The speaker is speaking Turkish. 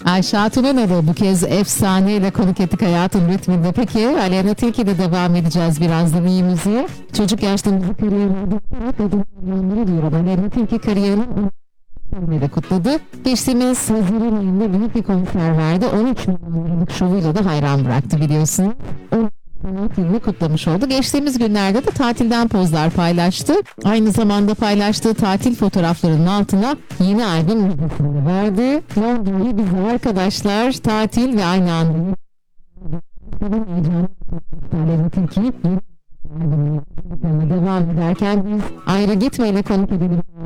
Ayşe Hatun Önal'ı bu kez efsaneyle konuk ettik hayatın ritminde. Peki Aleyna Tilki'de devam edeceğiz birazdan iyi müziğe. Çocuk yaşta müzik kariyerinde diyorum. Aleyna Tilki kariyerini de kutladı. Geçtiğimiz Haziran ayında büyük bir konser verdi. 13 milyon liralık şovuyla da hayran bıraktı biliyorsun. Tatilini kutlamış oldu. Geçtiğimiz günlerde de tatilden pozlar paylaştı. Aynı zamanda paylaştığı tatil fotoğraflarının altına yeni albüm müjdesini verdi. Londra'yı bize arkadaşlar tatil ve aynı anda Aleyna Tilki devam ederken biz ayrı gitmeyle konuk edelim.